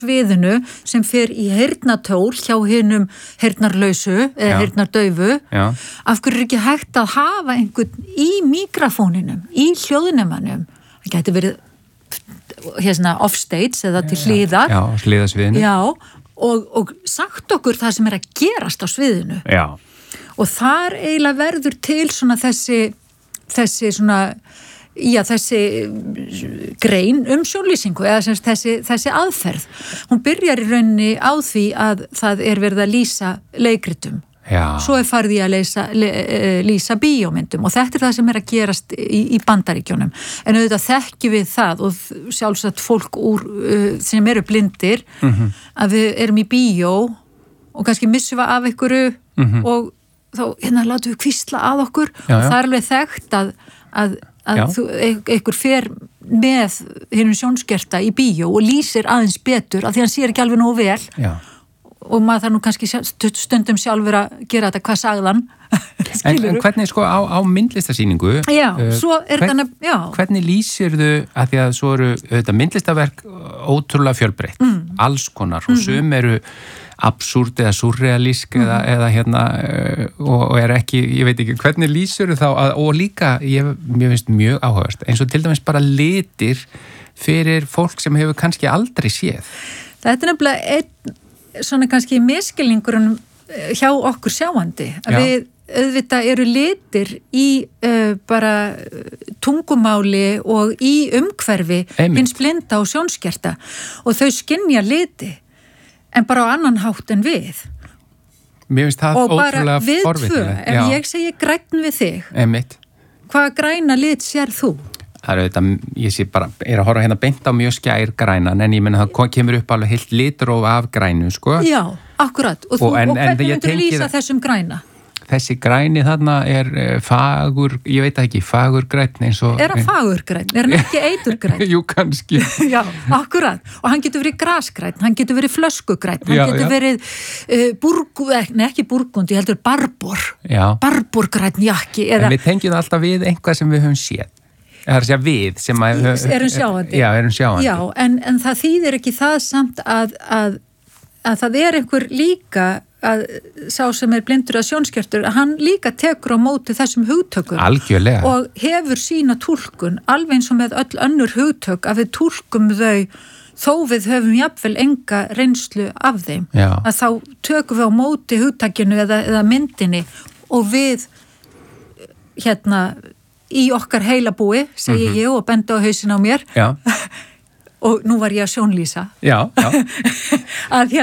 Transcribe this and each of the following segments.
sviðinu sem fer í heyrnartól hjá hinum heyrnarlausu eða heyrnardaufu. Af hverju ekki hægt að hafa einhvern í mikrofóninum, í hljóðnemanum? Það gæti verið offstage eða til hliðar. Já, hliðasviðinu. Já, og sagt okkur það sem að gerast á sviðinu. Já. Og þar eiginlega verður til svona þessi grein sjónlýsingu eða þessi aðferð. Hún byrjar í rauninni á því að það verið að lýsa leikritum. Já. Svo farið í að lýsa bíómyndum og þetta það sem að gerast í Bandaríkjunum. En auðvitað þekkjum við það og sjálfsagt fólk sem eru blindir að við erum í bíó og kannski missum við af einhverju og þá látum við hvísla að okkur og það alveg þekkt að einhver fer með hinum sjónskerta í bíó og lýsir aðeins betur af því hann sér ekki alveg nógu vel. Já. Og maður þarf nú kannski stundum sjálfur að gera þetta, hvað sagðan? En hvernig á myndlistasýningu hvernig lýsirðu að því að svo eru þetta myndlistaverk ótrúlega fjölbreytt, alls konar og sum eru absúrt eða surrealísk eða og ekki, ég veit ekki, hvernig lýsirðu þá og líka, mér finnst mjög áhugavert eins og til dæmis bara litir fyrir fólk sem hefur kannski aldrei séð. Þetta nefnilega svona kannski miskilningurinn hjá okkur sjáandi að við auðvitað eru litir í bara tungumáli og í umhverfi hins blinda og sjónskerta og þau skynja liti en bara á annan hátt en við. Mér finnst það ótrúlega forvitnilegt. Og bara við tvö, ef ég segi grænn við þig, hvaða græna lit sér þú? Það auðvitað, ég sé bara, að horfa hérna beint á mjög skær grænan, en ég menna það kemur upp alveg heilt litróf af grænu, sko. Já, akkurat. Og hvernig myndur lýsa þessum græna? Þessi græni þarna fagur, ég veit ekki, fagurgræn eins og... Hann fagurgræn? Hann ekki eiturgræn? Jú, kannski. Já, akkurat. Og hann getur verið grasgræn, hann getur verið flöskugræn, hann getur verið ekki burgundi, heldur barbor. Já. Barborgræn jakki. En við tengjum alltaf við einhvað sem við höfum séð. Það er að segja við sem að... Erum sjáandi. Já, erum sjáandi. Já, en það þýðir ekki það samt að það einhver líka að sá sem blindur að sjónskertur, hann líka tekur á móti þessum hugtökum. Algjörlega. Og hefur sína túlkun, alveg eins og með öll önnur hugtök, að við túlkum þau þó við höfum jafnvel enga reynslu af þeim. Já. Að þá tökum við á móti hugtakinu eða myndinni og við í okkar heilabúi, segi ég og benda á hausinn á mér. Já. Og nú var ég að sjónlýsa. Já. að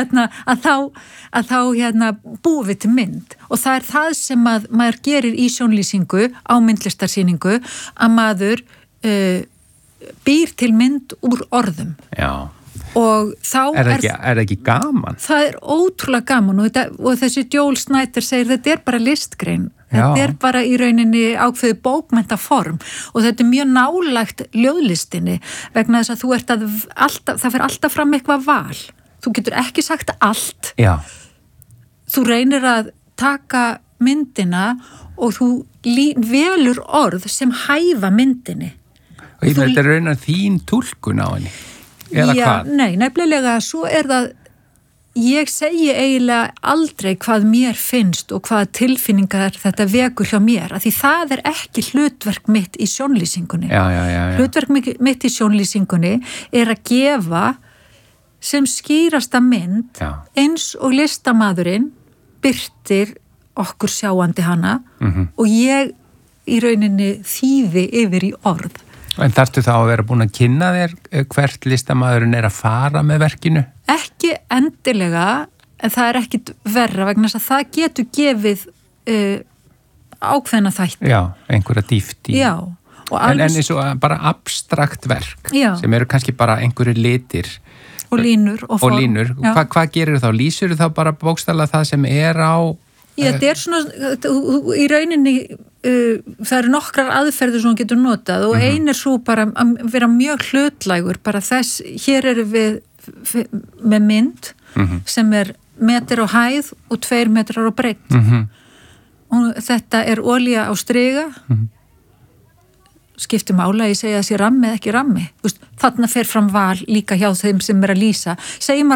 þá búum við til mynd. Og það það sem að maður gerir í sjónlýsingu á myndlistarsýningu að maður býr til mynd úr orðum. Já. Og þá er ekki gaman? Það ótrúlega gaman og þessi Joel Snyder segir þetta bara listgrein. Þetta bara í rauninni ákveði bókmenntaform og þetta mjög nálægt ljóðlistinni vegna þess að þú það fer alltaf fram eitthvað val. Þú getur ekki sagt allt. Já. Þú reynir að taka myndina og þú velur orð sem hæfa myndinni. Og þetta raunar þín túlkun á henni? Eða hvað? Nei, nefnilega svo það ég segi eiginlega aldrei hvað mér finnst og hvaða tilfinningar þetta vekur hjá mér, af því það ekki hlutverk mitt í sjónlýsingunni. Já. Hlutverk mitt í sjónlýsingunni að gefa sem skýrasta mynd eins og listamaðurinn birtir okkur sjáandi hana og ég í rauninni þýði yfir í orð. En þarftu þá að vera búin að kynna þér hvert listamaðurinn að fara með verkinu? Ekki endilega, en það ekkit verra vegna þess að það getur gefið ákveðna þætti. Já, einhverja dýft í. Já. En eins og bara abstrakt verk sem eru kannski bara einhverju litir. Og línur. Og línur. Hvað gerir þá? Lýsir þá bara bókstaflega það sem á... Já, þetta svona, í rauninni, það eru nokkrar aðferðir sem hún getur notað og ein svo bara að vera mjög hlutlægur, bara þess, hér eru við með mynd sem metr á hæð og 2 metrar á breidd. Og þetta olía á striga, skiptir mála, ég segja að sé rammi eða ekki rammi. Þarna fer fram val líka hjá þeim sem að lýsa. Segjum